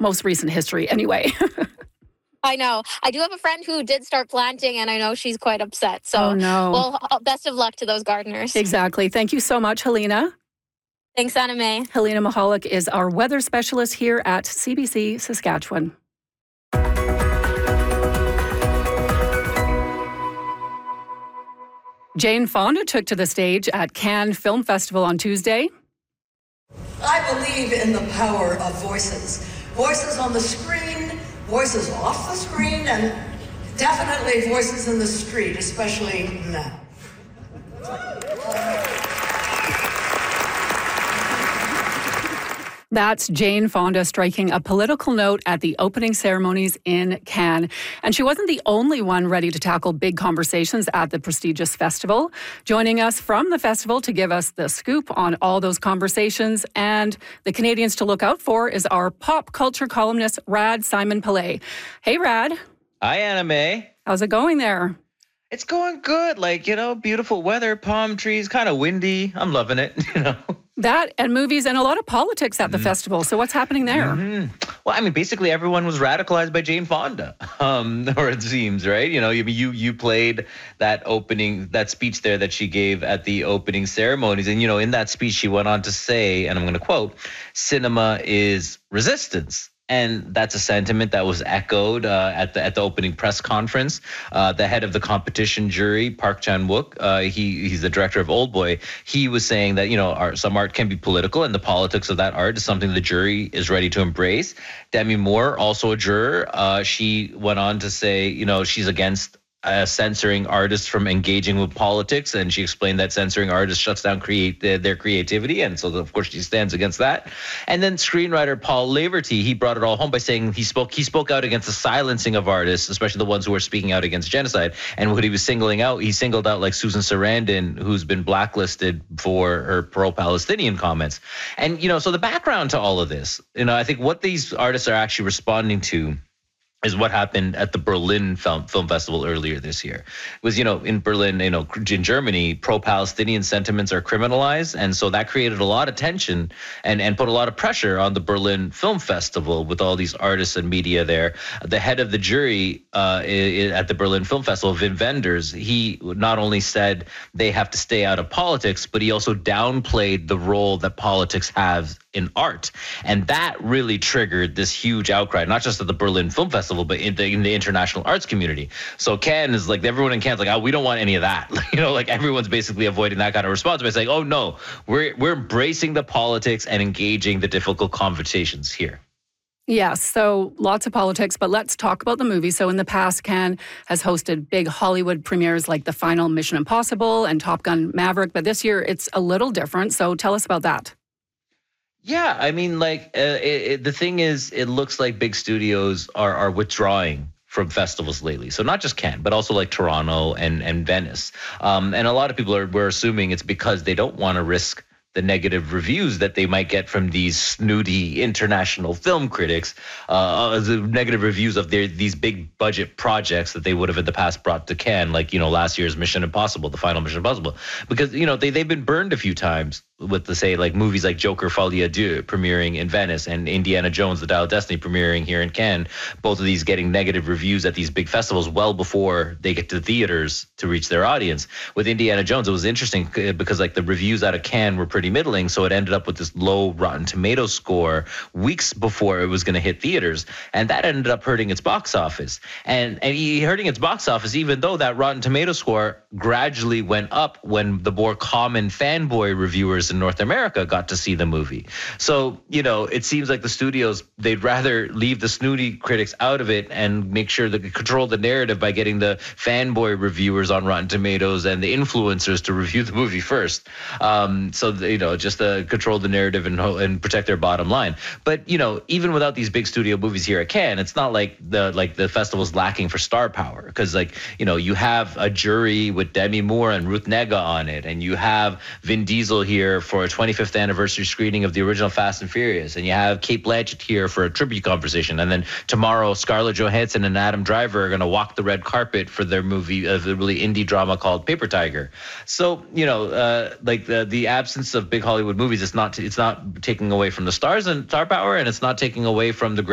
most recent history anyway. I know. I do have a friend who did start planting, and I know she's quite upset. So, Oh, no. well, best of luck to those gardeners. Exactly. Thank you so much, Helena. Thanks, Anna May. Helena Mahalik is our weather specialist here at CBC Saskatchewan. Jane Fonda took to the stage at Cannes Film Festival on Tuesday. I believe in the power of voices. Voices on the screen, voices off the screen, and definitely voices in the street, especially now. That's Jane Fonda striking a political note at the opening ceremonies in Cannes. And she wasn't the only one ready to tackle big conversations at the prestigious festival. Joining us from the festival to give us the scoop on all those conversations and the Canadians to look out for is our pop culture columnist, Rad Simon-Pillay. Hey, Rad. Hi, Anna May. How's it going there? It's going good. Beautiful weather, palm trees, kind of windy. I'm loving it, That and movies and a lot of politics at the festival. So what's happening there? Well, basically everyone was radicalized by Jane Fonda, or it seems, right? You played that speech there that she gave at the opening ceremonies. And, in that speech, she went on to say, and I'm going to quote, "Cinema is resistance." And that's a sentiment that was echoed at the opening press conference. The head of the competition jury, Park Chan-wook, he's the director of Oldboy. He was saying that some art can be political, and the politics of that art is something the jury is ready to embrace. Demi Moore, also a juror, she went on to say, she's against censoring artists from engaging with politics, and she explained that censoring artists shuts down their creativity, and so of course she stands against that. And then screenwriter Paul Laverty, he brought it all home by saying he spoke out against the silencing of artists, especially the ones who are speaking out against genocide. And what he singled out like Susan Sarandon, who's been blacklisted for her pro-Palestinian comments. And so the background to all of this, I think what these artists are actually responding to is what happened at the Berlin Film Festival earlier this year. It was, in Berlin, in Germany, pro-Palestinian sentiments are criminalized. And so that created a lot of tension and put a lot of pressure on the Berlin Film Festival with all these artists and media there. The head of the jury at the Berlin Film Festival, Wim Wenders, he not only said they have to stay out of politics, but he also downplayed the role that politics has in art. And that really triggered this huge outcry, not just at the Berlin Film Festival, but in the international arts community. So Cannes is everyone in Cannes is we don't want any of that. Everyone's basically avoiding that kind of response by saying, oh no, we're embracing the politics and engaging the difficult conversations here. Yes, so lots of politics, but let's talk about the movie. So in the past, Cannes has hosted big Hollywood premieres like the final Mission Impossible and Top Gun Maverick, but this year it's a little different. So tell us about that. Yeah, the thing is, it looks like big studios are withdrawing from festivals lately. So not just Cannes, but also like Toronto and Venice. And a lot of people we're assuming it's because they don't want to risk the negative reviews that they might get from these snooty international film critics, the negative reviews of these big budget projects that they would have in the past brought to Cannes, last year's Mission Impossible, the final Mission Impossible, because they've been burned a few times with movies like Joker Folie à Deux premiering in Venice and Indiana Jones The Dial of Destiny premiering here in Cannes, both of these getting negative reviews at these big festivals well before they get to theaters to reach their audience. With Indiana Jones, it was interesting because the reviews out of Cannes were pretty middling, so it ended up with this low Rotten Tomatoes score weeks before it was going to hit theaters, and that ended up hurting its box office. And hurting its box office, even though that Rotten Tomatoes score gradually went up when the more common fanboy reviewers in North America got to see the movie. So, it seems like the studios, they'd rather leave the snooty critics out of it and make sure that they control the narrative by getting the fanboy reviewers on Rotten Tomatoes and the influencers to review the movie first. Just to control the narrative and protect their bottom line. But, even without these big studio movies here at Cannes, it's not like the festival's lacking for star power, because you have a jury with Demi Moore and Ruth Negga on it, and you have Vin Diesel here for a 25th anniversary screening of the original Fast and Furious, and you have Cate Blanchett here for a tribute conversation, and then tomorrow Scarlett Johansson and Adam Driver are going to walk the red carpet for their movie, the really indie drama called Paper Tiger. So the absence of big Hollywood movies, it's not taking away from the stars and star power, and it's not taking away from the great